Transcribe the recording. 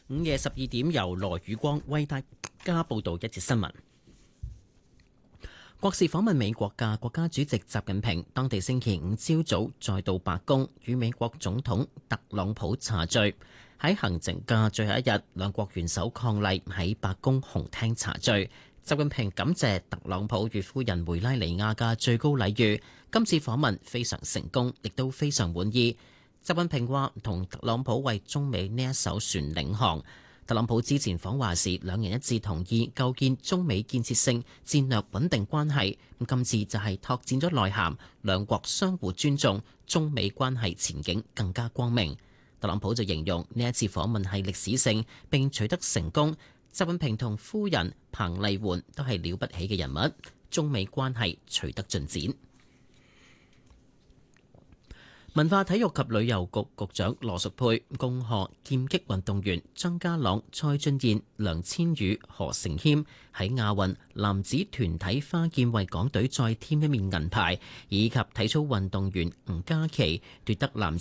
午夜12點，由羅宇光為大家報道一節新聞。國事訪問美國嘅國家主席習近平，當地星期五朝早再到白宮與美國總統特朗普茶敘。喺行程嘅最後一日，兩國元首伉儷喺白宮紅廳茶敘。習近平感謝特朗普與夫人梅拉尼亞嘅最高禮遇，今次訪問非常成功，亦都非常滿意。習近平話同特朗普為中美呢一艘船領航。特朗普之前訪華時，兩人一致同意構建中美建設性戰略穩定關係。今次就係拓展咗內涵，兩國相互尊重，中美關係前景更加光明。特朗普就形容呢一次訪問係歷史性並取得成功。習近平同夫人彭麗媛都係了不起嘅人物，中美關係取得進展。文化體育及旅遊局局長羅淑佩恭賀劍擊運動員張家朗、蔡俊彥、梁千羽、何承謙喺亞運男子團體花劍為港隊再添一面銀牌，以及體操運動員吳嘉琪奪得男子